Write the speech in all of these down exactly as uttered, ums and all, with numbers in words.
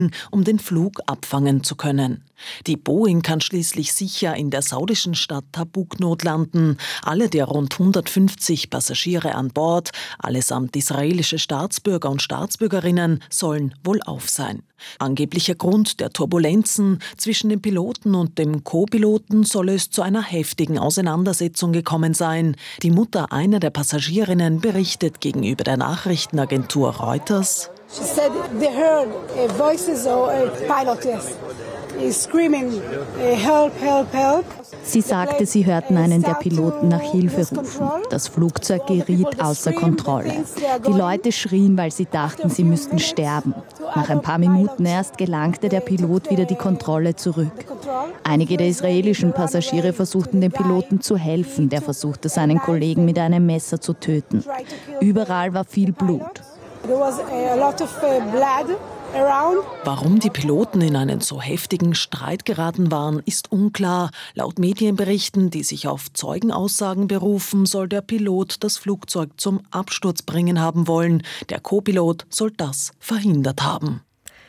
um den Flug abfangen zu können. Die Boeing kann schließlich sicher in der saudischen Stadt Tabuk notlanden. Alle der rund hundertfünfzig Passagiere an Bord, allesamt israelische Staatsbürger und Staatsbürgerinnen, sollen wohlauf sein. Angeblicher Grund der Turbulenzen zwischen dem Piloten und dem Co-Piloten soll es zu einer heftigen Auseinandersetzung gekommen sein. Die Mutter einer der Passagierinnen berichtet gegenüber der Nachrichtenagentur Reuters: She said they heard uh, voices of a pilot, yes. He's screaming, uh, help, help, help. Sie sagte, sie hörten einen der Piloten nach Hilfe rufen. Das Flugzeug geriet außer Kontrolle. Die Leute schrien, weil sie dachten, sie müssten sterben. Nach ein paar Minuten erst gelangte der Pilot wieder die Kontrolle zurück. Einige der israelischen Passagiere versuchten dem Piloten zu helfen. Der versuchte, seinen Kollegen mit einem Messer zu töten. Überall war viel Blut. Warum die Piloten in einen so heftigen Streit geraten waren, ist unklar. Laut Medienberichten, die sich auf Zeugenaussagen berufen, soll der Pilot das Flugzeug zum Absturz bringen haben wollen. Der Co-Pilot soll das verhindert haben.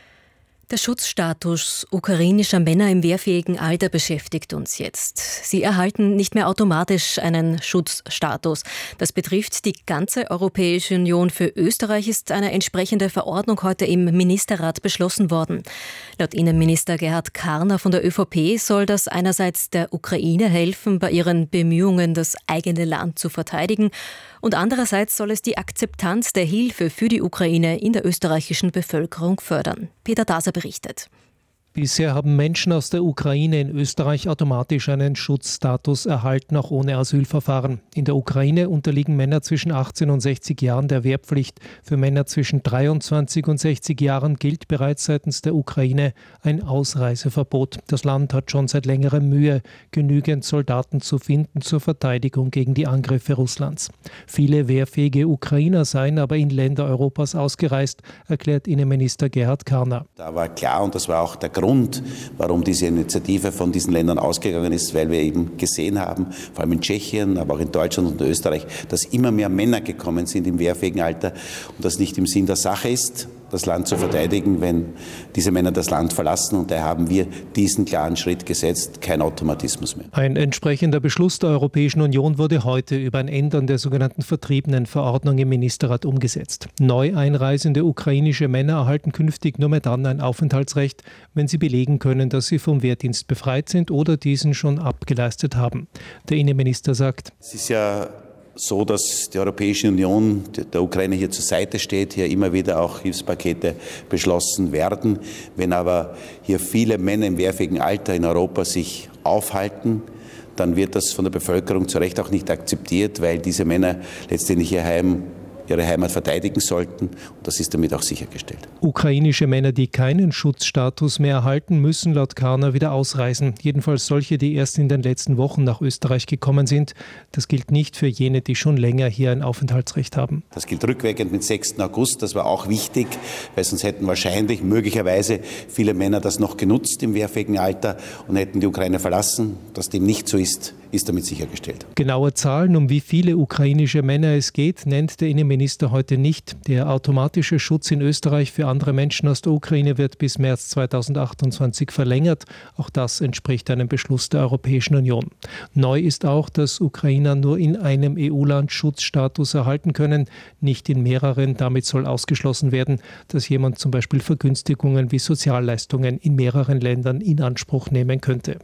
Der Schutzstatus ukrainischer Männer im wehrfähigen Alter beschäftigt uns jetzt. Sie erhalten nicht mehr automatisch einen Schutzstatus. Das betrifft die ganze Europäische Union. Für Österreich ist eine entsprechende Verordnung heute im Ministerrat beschlossen worden. Laut Innenminister Gerhard Karner von der ÖVP soll das einerseits der Ukraine helfen, bei ihren Bemühungen, das eigene Land zu verteidigen, und andererseits soll es die Akzeptanz der Hilfe für die Ukraine in der österreichischen Bevölkerung fördern. Peter Daser berichtet. Bisher haben Menschen aus der Ukraine in Österreich automatisch einen Schutzstatus erhalten, auch ohne Asylverfahren. In der Ukraine unterliegen Männer zwischen achtzehn und sechzig Jahren der Wehrpflicht. Für Männer zwischen dreiundzwanzig und sechzig Jahren gilt bereits seitens der Ukraine ein Ausreiseverbot. Das Land hat schon seit längerem Mühe, genügend Soldaten zu finden zur Verteidigung gegen die Angriffe Russlands. Viele wehrfähige Ukrainer seien aber in Länder Europas ausgereist, erklärt Innenminister Gerhard Karner. Da war klar, und das war auch der Grund, warum diese Initiative von diesen Ländern ausgegangen ist, weil wir eben gesehen haben, vor allem in Tschechien, aber auch in Deutschland und in Österreich, dass immer mehr Männer gekommen sind im wehrfähigen Alter und das nicht im Sinn der Sache ist, das Land zu verteidigen, wenn diese Männer das Land verlassen. Und daher haben wir diesen klaren Schritt gesetzt, kein Automatismus mehr. Ein entsprechender Beschluss der Europäischen Union wurde heute über ein Ändern der sogenannten Vertriebenenverordnung im Ministerrat umgesetzt. Neu einreisende ukrainische Männer erhalten künftig nur mehr dann ein Aufenthaltsrecht, wenn sie belegen können, dass sie vom Wehrdienst befreit sind oder diesen schon abgeleistet haben. Der Innenminister sagt: Es ist ja so, dass die Europäische Union der Ukraine hier zur Seite steht, hier immer wieder auch Hilfspakete beschlossen werden. Wenn aber hier viele Männer im wehrfähigen Alter in Europa sich aufhalten, dann wird das von der Bevölkerung zu Recht auch nicht akzeptiert, weil diese Männer letztendlich ihr Heim ihre Heimat verteidigen sollten. Und das ist damit auch sichergestellt. Ukrainische Männer, die keinen Schutzstatus mehr erhalten, müssen laut Karner wieder ausreisen. Jedenfalls solche, die erst in den letzten Wochen nach Österreich gekommen sind. Das gilt nicht für jene, die schon länger hier ein Aufenthaltsrecht haben. Das gilt rückwirkend mit sechsten August. Das war auch wichtig, weil sonst hätten wahrscheinlich möglicherweise viele Männer das noch genutzt im wehrfähigen Alter und hätten die Ukraine verlassen. Dass dem nicht so ist, ist damit sichergestellt. Genaue Zahlen, um wie viele ukrainische Männer es geht, nennt der Innenminister heute nicht. Der automatische Schutz in Österreich für andere Menschen aus der Ukraine wird bis März zweitausendachtundzwanzig verlängert. Auch das entspricht einem Beschluss der Europäischen Union. Neu ist auch, dass Ukrainer nur in einem E U-Land Schutzstatus erhalten können, nicht in mehreren. Damit soll ausgeschlossen werden, dass jemand zum Beispiel Vergünstigungen wie Sozialleistungen in mehreren Ländern in Anspruch nehmen könnte.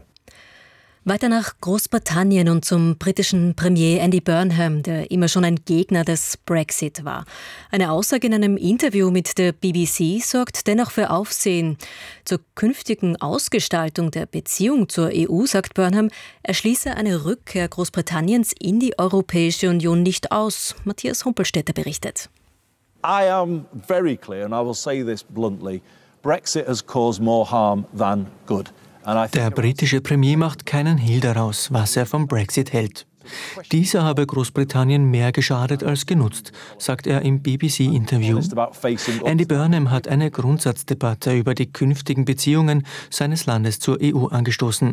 Weiter nach Großbritannien und zum britischen Premier Andy Burnham, der immer schon ein Gegner des Brexit war. Eine Aussage in einem Interview mit der B B C sorgt dennoch für Aufsehen. Zur künftigen Ausgestaltung der Beziehung zur E U, sagt Burnham, er schließe eine Rückkehr Großbritanniens in die Europäische Union nicht aus. Matthias Humpelstädter berichtet. I am very clear, and I will say this bluntly, Brexit has caused more harm than good. Der britische Premier macht keinen Hehl daraus, was er vom Brexit hält. Dieser habe Großbritannien mehr geschadet als genutzt, sagt er im B B C-Interview. Andy Burnham hat eine Grundsatzdebatte über die künftigen Beziehungen seines Landes zur E U angestoßen.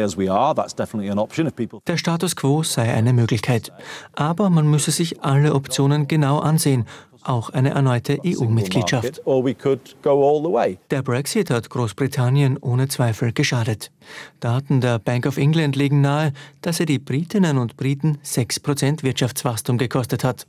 Der Status quo sei eine Möglichkeit. Aber man müsse sich alle Optionen genau ansehen auch eine erneute E U-Mitgliedschaft. Der Brexit hat Großbritannien ohne Zweifel geschadet. Daten der Bank of England legen nahe, dass er die Britinnen und Briten sechs Prozent Wirtschaftswachstum gekostet hat.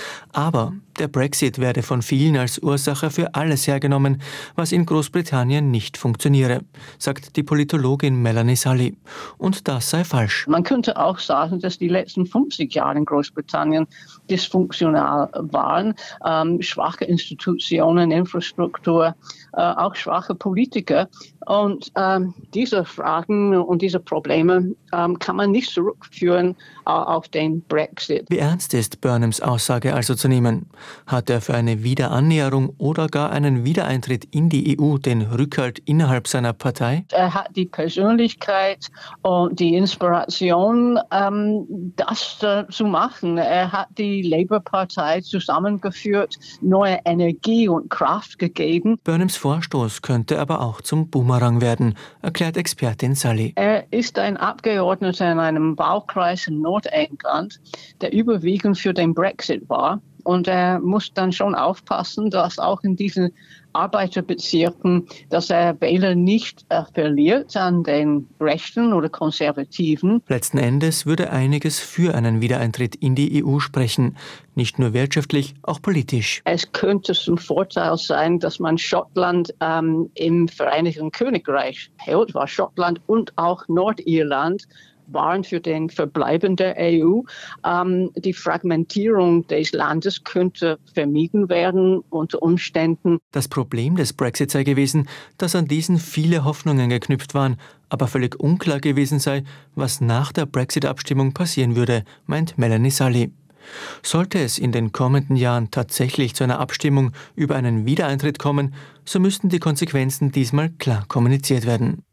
Aber der Brexit werde von vielen als Ursache für alles hergenommen, was in Großbritannien nicht funktioniere, sagt die Politologin Melanie Sully. Und das sei falsch. Man könnte auch sagen, dass die letzten fünfzig Jahre in Großbritannien dysfunktional waren. Ähm, schwache Institutionen, Infrastruktur, äh, auch schwache Politiker. Und ähm, diese Fragen und diese Probleme ähm, kann man nicht zurückführen äh, auf den Brexit. Wie ernst ist Burnhams Aussage also zu nehmen? Hat er für eine Wiederannäherung oder gar einen Wiedereintritt in die E U den Rückhalt innerhalb seiner Partei? Er hat die Persönlichkeit und die Inspiration, ähm, das äh, zu machen. Er hat die Labour-Partei zusammengeführt, neue Energie und Kraft gegeben. Burnhams Vorstoß könnte aber auch zum Boomerang werden, erklärt Expertin Sully. Er ist ein Abgeordneter in einem Wahlkreis in Nordengland, der überwiegend für den Brexit war. Und er muss dann schon aufpassen, dass auch in diesen Arbeiterbezirken, dass er Wähler nicht äh, verliert an den Rechten oder Konservativen. Letzten Endes würde einiges für einen Wiedereintritt in die E U sprechen. Nicht nur wirtschaftlich, auch politisch. Es könnte zum Vorteil sein, dass man Schottland ähm, im Vereinigten Königreich hält, war Schottland und auch Nordirland waren für den Verbleiben der E U. Ähm, die Fragmentierung des Landes könnte vermieden werden unter Umständen. Das Problem des Brexit sei gewesen, dass an diesen viele Hoffnungen geknüpft waren, aber völlig unklar gewesen sei, was nach der Brexit-Abstimmung passieren würde, meint Melanie Sully. Sollte es in den kommenden Jahren tatsächlich zu einer Abstimmung über einen Wiedereintritt kommen, so müssten die Konsequenzen diesmal klar kommuniziert werden.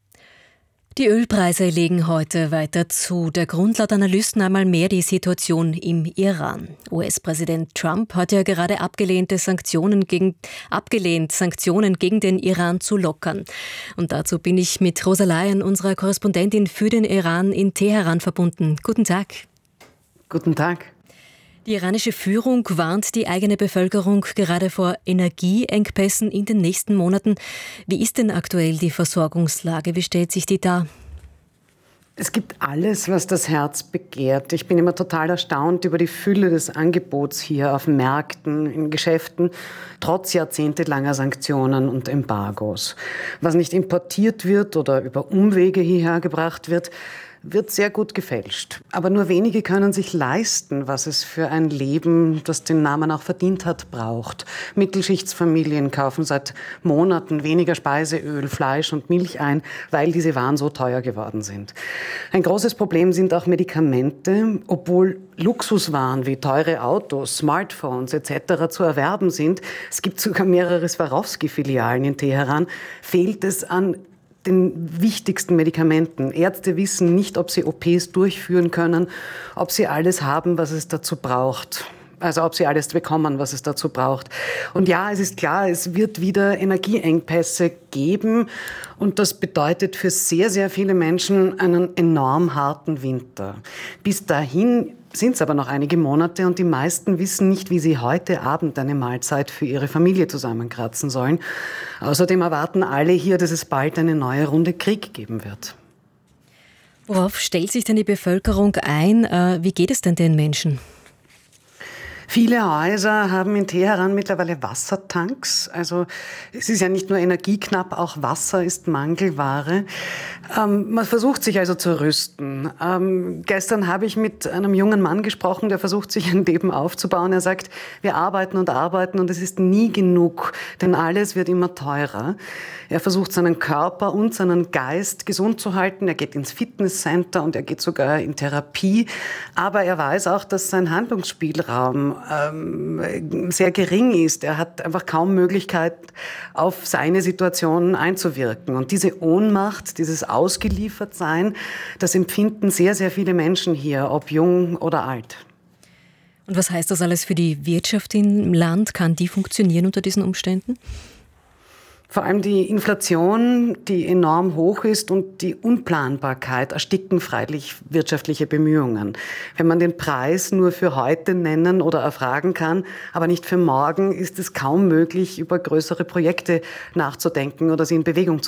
Die Ölpreise legen heute weiter zu. Der Grund laut Analysten einmal mehr die Situation im Iran. U S-Präsident Trump hat ja gerade abgelehnte Sanktionen gegen, abgelehnt, Sanktionen gegen den Iran zu lockern. Und dazu bin ich mit Rosa Layen, unserer Korrespondentin für den Iran in Teheran, verbunden. Guten Tag. Guten Tag. Die iranische Führung warnt die eigene Bevölkerung gerade vor Energieengpässen in den nächsten Monaten. Wie ist denn aktuell die Versorgungslage? Wie stellt sich die dar? Es gibt alles, was das Herz begehrt. Ich bin immer total erstaunt über die Fülle des Angebots hier auf Märkten, in Geschäften, trotz jahrzehntelanger Sanktionen und Embargos. Was nicht importiert wird oder über Umwege hierher gebracht wird, wird sehr gut gefälscht. Aber nur wenige können sich leisten, was es für ein Leben, das den Namen auch verdient hat, braucht. Mittelschichtsfamilien kaufen seit Monaten weniger Speiseöl, Fleisch und Milch ein, weil diese Waren so teuer geworden sind. Ein großes Problem sind auch Medikamente. Obwohl Luxuswaren wie teure Autos, Smartphones et cetera zu erwerben sind, es gibt sogar mehrere Swarovski-Filialen in Teheran, fehlt es an den wichtigsten Medikamenten. Ärzte wissen nicht, ob sie O Ps durchführen können, ob sie alles haben, was es dazu braucht. Also ob sie alles bekommen, was es dazu braucht. Und ja, es ist klar, es wird wieder Energieengpässe geben. Und das bedeutet für sehr, sehr viele Menschen einen enorm harten Winter. Bis dahin sind es aber noch einige Monate und die meisten wissen nicht, wie sie heute Abend eine Mahlzeit für ihre Familie zusammenkratzen sollen. Außerdem erwarten alle hier, dass es bald eine neue Runde Krieg geben wird. Worauf stellt sich denn die Bevölkerung ein? Wie geht es denn den Menschen? Viele Häuser haben in Teheran mittlerweile Wassertanks. Also es ist ja nicht nur energieknapp, auch Wasser ist Mangelware. Ähm, man versucht sich also zu rüsten. Ähm, gestern habe ich mit einem jungen Mann gesprochen, der versucht, sich ein Leben aufzubauen. Er sagt, wir arbeiten und arbeiten und es ist nie genug, denn alles wird immer teurer. Er versucht, seinen Körper und seinen Geist gesund zu halten. Er geht ins Fitnesscenter und er geht sogar in Therapie. Aber er weiß auch, dass sein Handlungsspielraum ähm, sehr gering ist. Er hat einfach kaum Möglichkeit, auf seine Situation einzuwirken. Und diese Ohnmacht, dieses Ausgeliefertsein, das empfinden sehr, sehr viele Menschen hier, ob jung oder alt. Und was heißt das alles für die Wirtschaft im Land? Kann die funktionieren unter diesen Umständen? Vor allem die Inflation, die enorm hoch ist, und die Unplanbarkeit ersticken freilich wirtschaftliche Bemühungen. Wenn man den Preis nur für heute nennen oder erfragen kann, aber nicht für morgen, ist es kaum möglich, über größere Projekte nachzudenken oder sie in Bewegung zu